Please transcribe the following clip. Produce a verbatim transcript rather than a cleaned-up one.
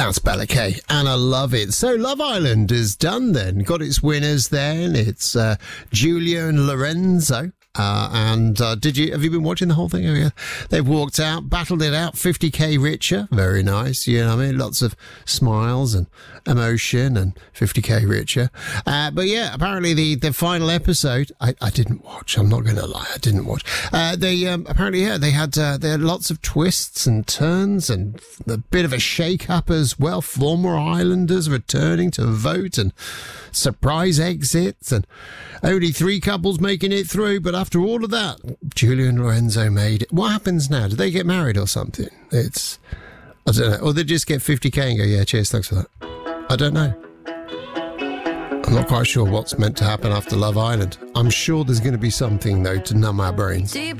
That's Bella Kay, and I love it. So Love Island is done then. Got its winners then. It's uh, Giulia and Lorenzo. Uh, and uh, did you have you been watching the whole thing? Oh, yeah. They've walked out, battled it out, fifty K richer. Very nice. You know what I mean? Lots of smiles and emotion and fifty K richer. Uh, but yeah, apparently the, the final episode, I, I didn't watch. I'm not going to lie. I didn't watch. Uh, they um, apparently, yeah, they had, uh, they had lots of twists and turns and a bit of a shake-up as well. Former Islanders returning to vote and surprise exits and only three couples making it through. But after all of that, Giulia and Lorenzo made it. What happens now? Do they get married or something? It's, I don't know. Or they just get fifty K and go, yeah, cheers, thanks for that. I don't know. I'm not quite sure what's meant to happen after Love Island. I'm sure there's going to be something, though, to numb our brains. Deep